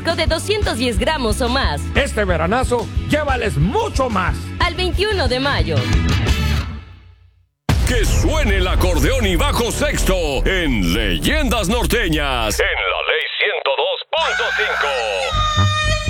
refresco de 210 gramos o más. Este veranazo, llévales mucho más. Al 21 de mayo. Que suene el acordeón y bajo sexto en Leyendas Norteñas. En la Ley 102.5.